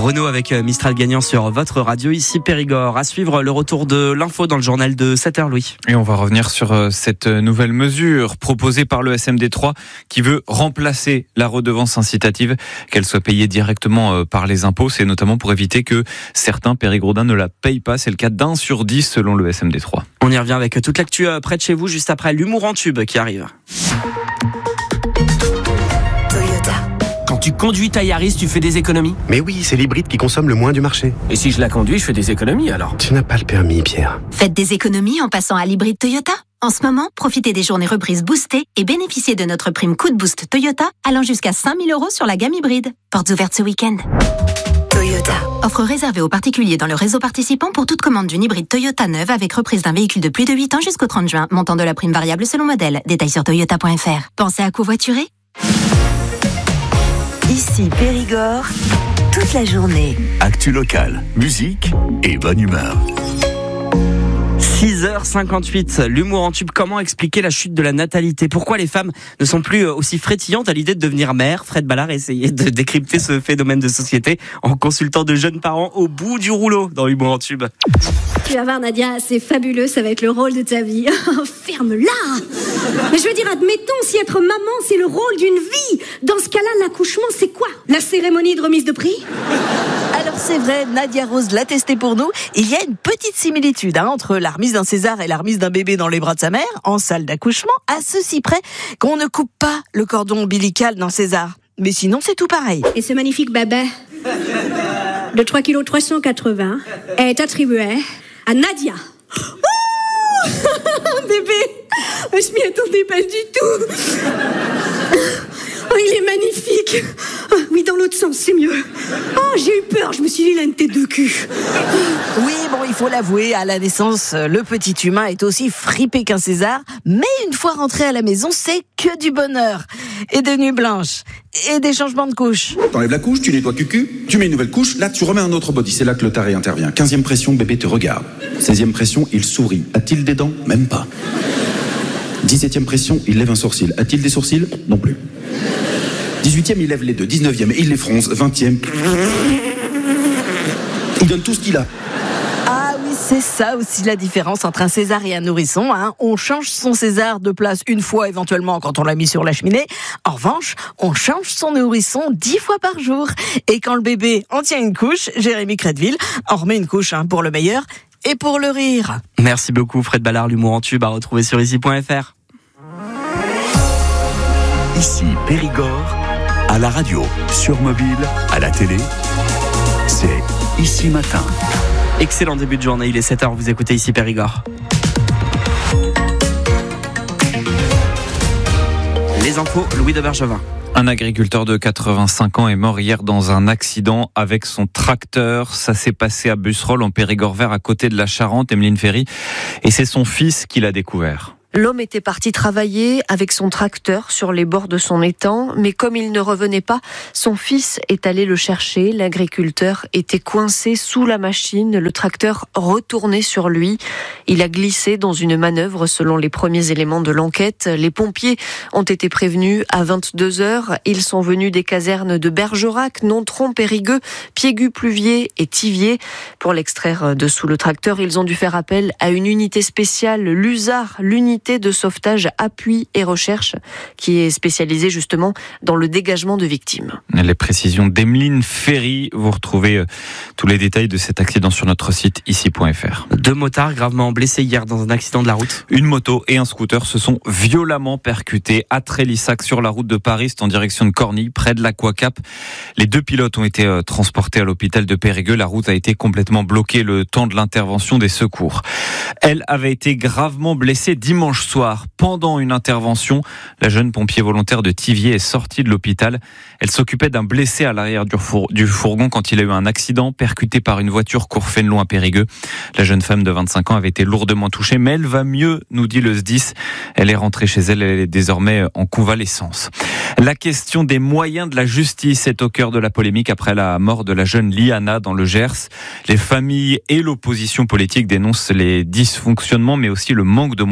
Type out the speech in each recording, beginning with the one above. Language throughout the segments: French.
Renaud avec Mistral gagnant sur votre radio, ici Périgord. À suivre le retour de l'info dans le journal de 7h, Louis. Et on va revenir sur cette nouvelle mesure proposée par le SMD3 qui veut remplacer la redevance incitative, qu'elle soit payée directement par les impôts. C'est notamment pour éviter que certains périgourdins ne la payent pas. C'est le cas d'1 sur 10 selon le SMD3. On y revient avec toute l'actu près de chez vous, juste après l'humour en tube qui arrive. Quand tu conduis ta Yaris, tu fais des économies? Mais oui, c'est l'hybride qui consomme le moins du marché. Et si je la conduis, je fais des économies alors? Tu n'as pas le permis, Pierre. Faites des économies en passant à l'hybride Toyota. En ce moment, profitez des journées reprises boostées et bénéficiez de notre prime Coup de Boost Toyota allant jusqu'à 5 000 € sur la gamme hybride. Portes ouvertes ce week-end. Toyota. Offre réservée aux particuliers dans le réseau participant pour toute commande d'une hybride Toyota neuve avec reprise d'un véhicule de plus de 8 ans jusqu'au 30 juin. Montant de la prime variable selon modèle. Détails sur toyota.fr. Pensez à covoiturer? Ici Périgord, toute la journée. Actu locale, musique et bonne humeur. 6h58, l'humour en tube. Comment expliquer la chute de la natalité? Pourquoi les femmes ne sont plus aussi frétillantes à l'idée de devenir mère? Fred Ballard a essayé de décrypter ce phénomène de société en consultant de jeunes parents au bout du rouleau dans l'humour en tube. Tu vas voir, Nadia, c'est fabuleux, ça va être le rôle de ta vie. Ferme-la! Mais je veux dire, admettons, si être maman, c'est le rôle d'une vie, dans ce cas-là, l'accouchement, c'est quoi? La cérémonie de remise de prix? Alors c'est vrai, Nadia Rose l'a testé pour nous. Il y a une petite similitude entre la remise d'un César et la remise d'un bébé dans les bras de sa mère, en salle d'accouchement, à ceci près qu'on ne coupe pas le cordon ombilical dans César. Mais sinon, c'est tout pareil. Et ce magnifique bébé de 3,380 kg est attribué à Nadia. Oh bébé, je m'y attendais pas du tout. Oh, il est magnifique. Oh, oui, dans l'autre sens, c'est mieux. Oh, j'ai eu peur, je me suis dit, il a une tête de cul. Oui, bon, il faut l'avouer, à la naissance, le petit humain est aussi fripé qu'un César. Mais une fois rentré à la maison, c'est que du bonheur. Et des nuits blanches. Et des changements de couches. T'enlèves la couche, tu nettoies cucu, tu mets une nouvelle couche, là tu remets un autre body, c'est là que le taré intervient. 15e pression, bébé te regarde. 16e pression, il sourit. A-t-il des dents? Même pas. 17e pression, il lève un sourcil. A-t-il des sourcils? Non plus. 18e, il lève les deux. 19e, il les fronce. 20e, il donne tout ce qu'il a. Ah oui, c'est ça aussi la différence entre un César et un nourrisson. On change son César de place une fois éventuellement quand on l'a mis sur la cheminée. En revanche, on change son nourrisson 10 fois par jour. Et quand le bébé en tient une couche, Jérémy Crédville en remet une couche pour le meilleur et pour le rire. Merci beaucoup Fred Ballard, l'humour en tube à retrouver sur ici.fr. Ici Périgord, à la radio, sur mobile, à la télé, c'est Ici Matin. Excellent début de journée, il est 7h, vous écoutez ici Périgord. Les infos, Louis de Bergevin. Un agriculteur de 85 ans est mort hier dans un accident avec son tracteur. Ça s'est passé à Busserolles, en Périgord vert, à côté de la Charente, Emeline Ferry. Et c'est son fils qui l'a découvert. L'homme était parti travailler avec son tracteur sur les bords de son étang, mais comme il ne revenait pas, son fils est allé le chercher. L'agriculteur était coincé sous la machine, le tracteur retourné sur lui. Il a glissé dans une manœuvre selon les premiers éléments de l'enquête. Les pompiers ont été prévenus à 22h. Ils sont venus des casernes de Bergerac, Nontron, Périgueux, Piégut, Pluviers et Thiviers. Pour l'extraire de sous le tracteur, ils ont dû faire appel à une unité spéciale, l'USAR, l'unité de sauvetage, appui et recherche, qui est spécialisée justement dans le dégagement de victimes. Les précisions d'Emeline Ferry. Vous retrouvez tous les détails de cet accident sur notre site ici.fr. 2 motards gravement blessés hier dans un accident de la route. Une moto et un scooter se sont violemment percutés à Trélissac sur la route de Paris, en direction de Cornille, près de l'Aquacap. Les 2 pilotes ont été transportés à l'hôpital de Périgueux. La route a été complètement bloquée le temps de l'intervention des secours. Elle avait été gravement blessée dimanche soir. Pendant une intervention, la jeune pompier volontaire de Thiviers est sortie de l'hôpital. Elle s'occupait d'un blessé à l'arrière du fourgon quand il a eu un accident percuté par une voiture cours Fénelon à Périgueux. La jeune femme de 25 ans avait été lourdement touchée, mais elle va mieux, nous dit le SDIS. Elle est rentrée chez elle, elle est désormais en convalescence. La question des moyens de la justice est au cœur de la polémique après la mort de la jeune Liana dans le Gers. Les familles et l'opposition politique dénoncent les dysfonctionnements, mais aussi le manque de moyens de la justice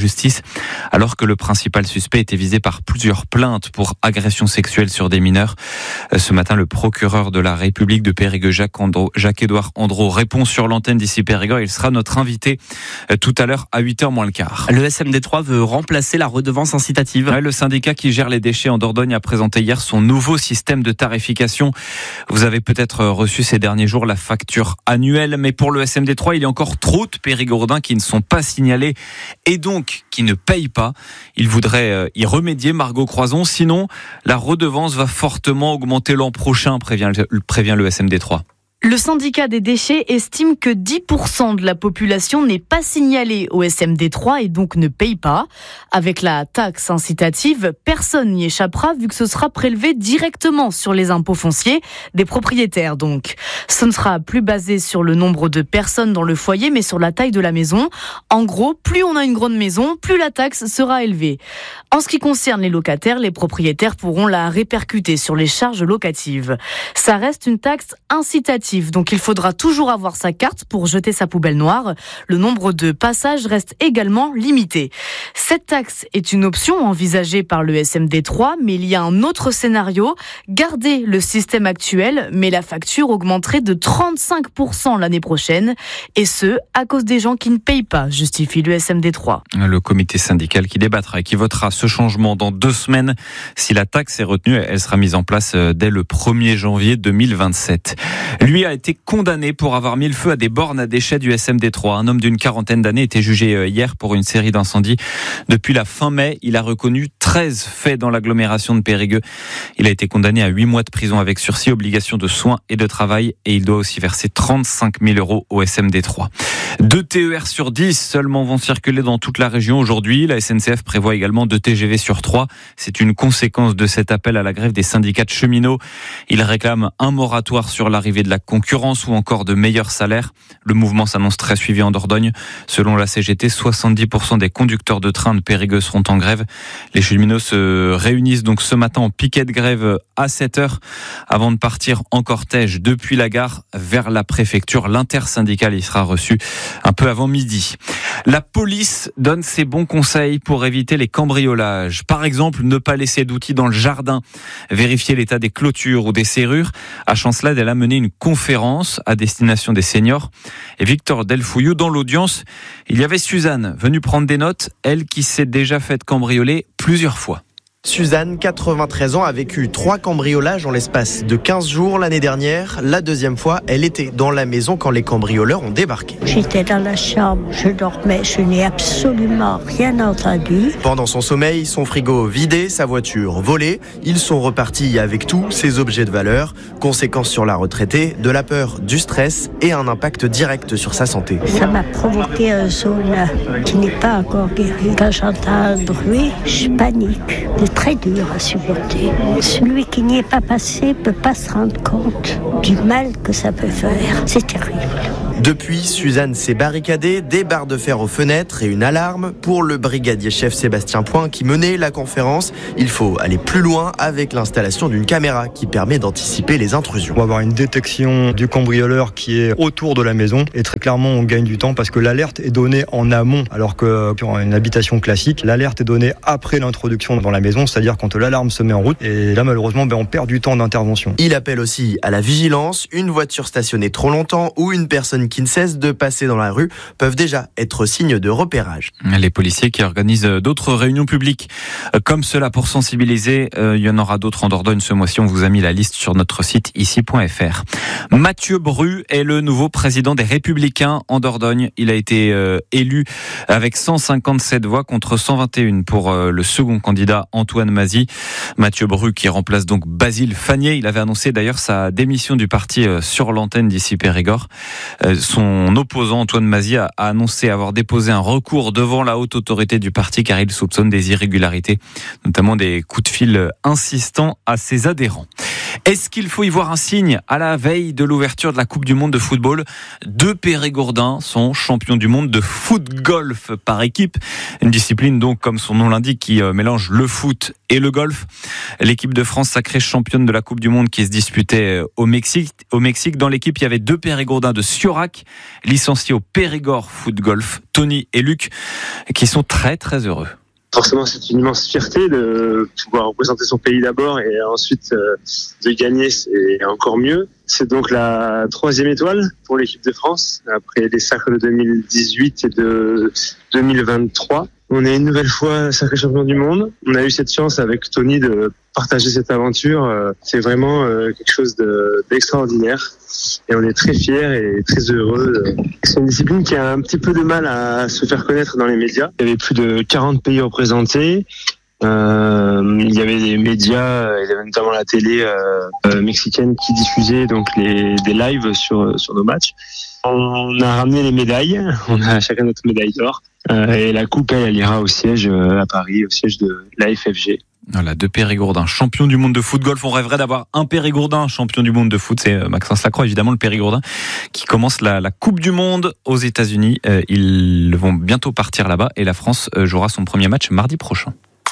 justice, alors que le principal suspect était visé par plusieurs plaintes pour agression sexuelle sur des mineurs. Ce matin, le procureur de la République de Périgueux, Jacques-Édouard Andro, répond sur l'antenne d'ici Périgord. Il sera notre invité tout à l'heure à 8h moins le quart. Le SMD3 veut remplacer la redevance incitative. Ouais, le syndicat qui gère les déchets en Dordogne a présenté hier son nouveau système de tarification. Vous avez peut-être reçu ces derniers jours la facture annuelle, mais pour le SMD3, il y a encore trop de Périgourdins qui ne sont pas signalés et donc qui ne payent pas. Il voudrait y remédier, Margot Croison, sinon la redevance va fortement augmenter l'an prochain, prévient le SMD3. Le syndicat des déchets estime que 10% de la population n'est pas signalée au SMD3 et donc ne paye pas. Avec la taxe incitative, personne n'y échappera vu que ce sera prélevé directement sur les impôts fonciers des propriétaires donc. Ce ne sera plus basé sur le nombre de personnes dans le foyer mais sur la taille de la maison. En gros, plus on a une grande maison, plus la taxe sera élevée. En ce qui concerne les locataires, les propriétaires pourront la répercuter sur les charges locatives. Ça reste une taxe incitative. Donc il faudra toujours avoir sa carte pour jeter sa poubelle noire. Le nombre de passages reste également limité. Cette taxe est une option envisagée par le SMD3, mais il y a un autre scénario. Garder le système actuel, mais la facture augmenterait de 35% l'année prochaine. Et ce, à cause des gens qui ne payent pas, justifie le SMD3. Le comité syndical qui débattra et qui votera ce changement dans 2 semaines. Si la taxe est retenue, elle sera mise en place dès le 1er janvier 2027. Lui a été condamné pour avoir mis le feu à des bornes à déchets du SMD3. Un homme d'une 40aine d'années était jugé hier pour une série d'incendies. Depuis la fin mai, il a reconnu 13 faits dans l'agglomération de Périgueux. Il a été condamné à 8 mois de prison avec sursis, obligation de soins et de travail, et il doit aussi verser 35 000 € au SMD3. 2 TER sur 10 seulement vont circuler dans toute la région aujourd'hui. La SNCF prévoit également 2 TGV sur 3. C'est une conséquence de cet appel à la grève des syndicats de cheminots. Ils réclament un moratoire sur l'arrivée de la concurrence ou encore de meilleurs salaires. Le mouvement s'annonce très suivi en Dordogne. Selon la CGT, 70% des conducteurs de train de Périgueux seront en grève. Les cheminots se réunissent donc ce matin en piquet de grève à 7h avant de partir en cortège depuis la gare vers la préfecture. L'intersyndicale y sera reçu un peu avant midi. La police donne ses bons conseils pour éviter les cambriolages. Par exemple, ne pas laisser d'outils dans le jardin, vérifier l'état des clôtures ou des serrures. À Chancelade, elle a mené une conférence à destination des seniors. Et Victor Delfouillou, dans l'audience, il y avait Suzanne, venue prendre des notes, elle qui s'est déjà faite cambrioler plusieurs fois. Suzanne, 93 ans, a vécu 3 cambriolages en l'espace de 15 jours l'année dernière. La deuxième fois, elle était dans la maison quand les cambrioleurs ont débarqué. J'étais dans la chambre, je dormais, je n'ai absolument rien entendu. Pendant son sommeil, son frigo vidé, sa voiture volée. Ils sont repartis avec tous ces objets de valeur. Conséquence sur la retraitée, de la peur, du stress et un impact direct sur sa santé. Ça m'a provoqué un zone qui n'est pas encore guéri. Quand j'entends un bruit, je panique. C'est très dur à supporter. Celui qui n'y est pas passé ne peut pas se rendre compte du mal que ça peut faire. C'est terrible. Depuis, Suzanne s'est barricadée, des barres de fer aux fenêtres et une alarme. Pour le brigadier chef Sébastien Point qui menait la conférence, il faut aller plus loin avec l'installation d'une caméra qui permet d'anticiper les intrusions. On va avoir une détection du cambrioleur qui est autour de la maison et très clairement on gagne du temps parce que l'alerte est donnée en amont alors que pour une habitation classique, l'alerte est donnée après l'introduction dans la maison, c'est-à-dire quand l'alarme se met en route et là malheureusement on perd du temps d'intervention. Il appelle aussi à la vigilance, une voiture stationnée trop longtemps ou une personne qui ne cesse de passer dans la rue peuvent déjà être signe de repérage. Les policiers qui organisent d'autres réunions publiques comme cela pour sensibiliser, il y en aura d'autres en Dordogne ce mois-ci, on vous a mis la liste sur notre site ici.fr. Mathieu Bru est le nouveau président des Républicains en Dordogne. Il a été élu avec 157 voix contre 121 pour le second candidat Antoine Mazy. Mathieu Bru qui remplace donc Basile Fagné. Il avait annoncé d'ailleurs sa démission du parti sur l'antenne d'ici Périgord. Son opposant Antoine Mazy a annoncé avoir déposé un recours devant la haute autorité du parti car il soupçonne des irrégularités, notamment des coups de fil insistants à ses adhérents. Est-ce qu'il faut y voir un signe à la veille de l'ouverture de la Coupe du Monde de football? 2 Périgourdins sont champions du monde de foot-golf par équipe. Une discipline donc, comme son nom l'indique, qui mélange le foot Et le golf, l'équipe de France sacrée championne de la Coupe du Monde qui se disputait au Mexique. Dans l'équipe, il y avait 2 Périgourdins de Siorac, licenciés au Périgord Foot Golf, Tony et Luc, qui sont très très heureux. Forcément, c'est une immense fierté de pouvoir représenter son pays d'abord et ensuite de gagner, c'est encore mieux. C'est donc la 3e étoile pour l'équipe de France, après les sacres de 2018 et de 2023. On est une nouvelle fois sacré champion du monde. On a eu cette chance avec Tony de partager cette aventure. C'est vraiment quelque chose d'extraordinaire. Et on est très fiers et très heureux. C'est une discipline qui a un petit peu de mal à se faire connaître dans les médias. Il y avait plus de 40 pays représentés. Il y avait des médias, il y avait notamment la télé mexicaine qui diffusait donc des lives sur nos matchs. On a ramené les médailles, on a chacun notre médaille d'or. Et la coupe, elle ira au siège à Paris, au siège de la FFG. Voilà, 2 Périgourdins, champion du monde de foot golf. On rêverait d'avoir un Périgourdin champion du monde de foot. C'est Maxence Lacroix, évidemment, le Périgourdin, qui commence la Coupe du Monde aux États-Unis. Ils vont bientôt partir là-bas et la France jouera son premier match mardi prochain.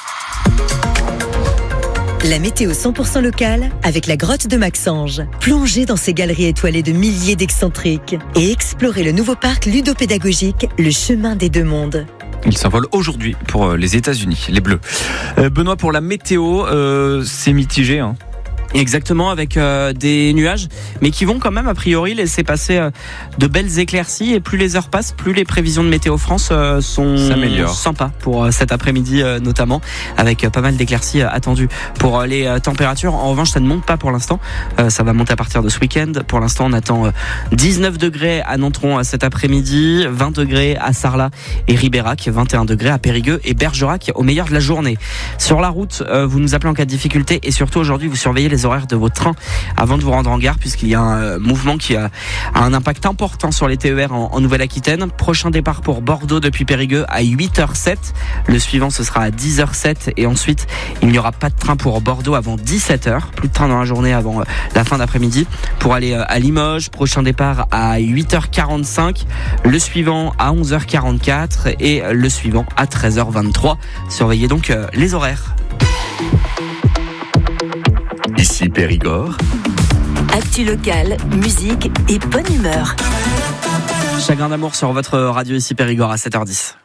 La météo 100% locale avec la grotte de Maxange. Plongez dans ces galeries étoilées de milliers d'excentriques et explorez le nouveau parc ludopédagogique, le chemin des 2 mondes. Il s'envole aujourd'hui pour les États-Unis, les Bleus. Benoît, pour la météo, c'est mitigé, hein. Exactement, avec des nuages, mais qui vont quand même a priori laisser passer de belles éclaircies. Et plus les heures passent, plus les prévisions de Météo France sont sympas pour cet après-midi notamment, avec pas mal d'éclaircies attendues. Pour les températures, en revanche, ça ne monte pas pour l'instant. Ça va monter à partir de ce week-end. Pour l'instant, on attend 19 degrés à Nontron cet après-midi, 20 degrés à Sarlat et Ribérac, 21 degrés à Périgueux et Bergerac au meilleur de la journée. Sur la route, vous nous appelez en cas de difficulté et surtout aujourd'hui, vous surveillez les horaires de vos trains avant de vous rendre en gare, puisqu'il y a un mouvement qui a un impact important sur les TER en Nouvelle-Aquitaine. Prochain départ pour Bordeaux depuis Périgueux à 8h07. Le suivant, ce sera à 10h07 et ensuite, il n'y aura pas de train pour Bordeaux avant 17h. Plus de train dans la journée avant la fin d'après-midi. Pour aller à Limoges, prochain départ à 8h45. Le suivant à 11h44 et le suivant à 13h23. Surveillez donc les horaires. Ici Périgord. Actu locale, musique et bonne humeur. Chagrin d'amour sur votre radio ici Périgord à 7h10.